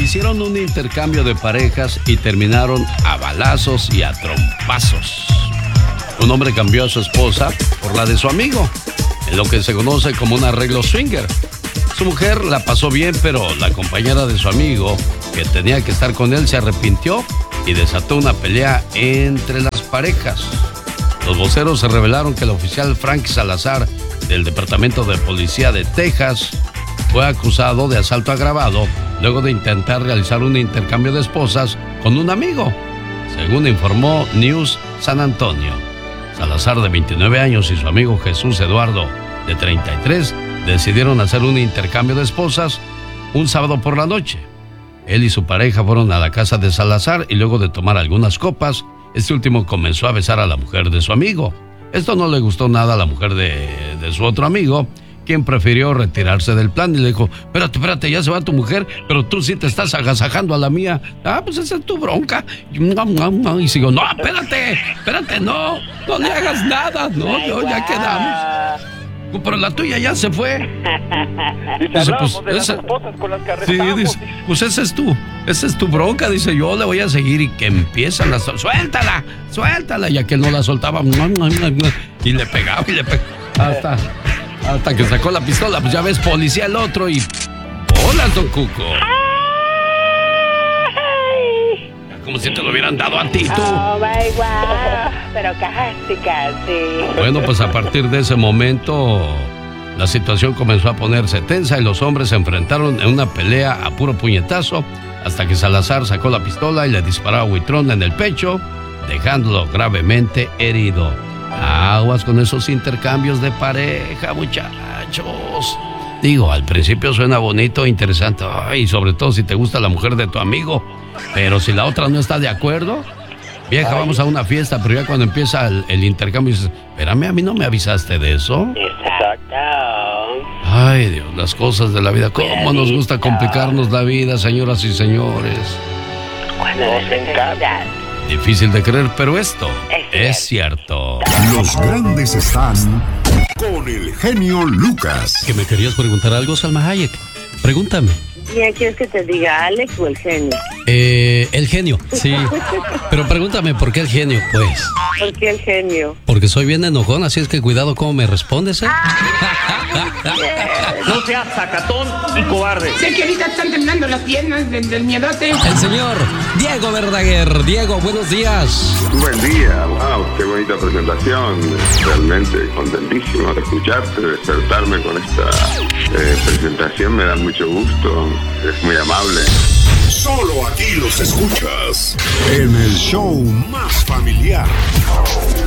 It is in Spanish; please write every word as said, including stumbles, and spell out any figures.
Hicieron un intercambio de parejas y terminaron a balazos y a trompazos. Un hombre cambió a su esposa por la de su amigo, en lo que se conoce como un arreglo swinger. Su mujer la pasó bien, pero la compañera de su amigo, que tenía que estar con él, se arrepintió y desató una pelea entre las parejas. Los voceros se revelaron que el oficial Frank Salazar del Departamento de Policía de Texas fue acusado de asalto agravado luego de intentar realizar un intercambio de esposas con un amigo, según informó News San Antonio. Salazar, de veintinueve años, y su amigo Jesús Eduardo, de treinta y tres, decidieron hacer un intercambio de esposas un sábado por la noche. Él y su pareja fueron a la casa de Salazar y luego de tomar algunas copas, este último comenzó a besar a la mujer de su amigo. Esto no le gustó nada a la mujer de, de su otro amigo, quien prefirió retirarse del plan y le dijo: espérate, espérate, ya se va tu mujer, pero tú sí te estás agasajando a la mía. Ah, pues esa es tu bronca. Y siguió: no, espérate, espérate, no, no le hagas nada, no, no, ya quedamos. Pero la tuya ya se fue. Dice, pues, de esa, las esposas con las que arrestamos. Sí, dice, pues esa es tu, esa es tu bronca, dice, yo le voy a seguir, y que empiezan las... Suéltala, suéltala, ya que no la soltaba. Y le pegaba y le pegaba. Hasta, hasta que sacó la pistola, pues ya ves, policía el otro y... ¡Hola, don Cuco! Como si te lo hubieran dado a ti, tú. Oh, my God. Pero casi, casi. Bueno, pues a partir de ese momento, la situación comenzó a ponerse tensa y los hombres se enfrentaron en una pelea a puro puñetazo, hasta que Salazar sacó la pistola y le disparó a Huitrón en el pecho, dejándolo gravemente herido. Aguas con esos intercambios de pareja, muchachos. Digo, al principio suena bonito e interesante, ay, sobre todo si te gusta la mujer de tu amigo. Pero si la otra no está de acuerdo, vieja, ay, vamos a una fiesta, pero ya cuando empieza el, el intercambio dices: espérame, a mí no me avisaste de eso. Exacto. Ay, Dios, las cosas de la vida. ¿Cómo nos gusta complicarnos la vida, señoras y señores? Cuando nos encanta. Difícil de creer, pero esto es cierto. Los grandes están con el genio Lucas. ¿Que me querías preguntar algo, Salma Hayek? Pregúntame. ¿Quién quieres que te diga, Alex o el genio? Eh, el genio, sí. Pero pregúntame, ¿por qué el genio, pues? ¿Por qué el genio? Porque soy bien enojón, así es que cuidado cómo me respondes, ¿eh? No seas sacatón y cobarde. Sé que ahorita están temblando las piernas del, del miedote. El señor Diego Verdaguer. Diego, buenos días. Buen día, wow, qué bonita presentación. Realmente contentísimo de escucharte, de despertarme con esta eh, presentación. Me da mucho gusto, es muy amable. Solo aquí los escuchas en el show más familiar.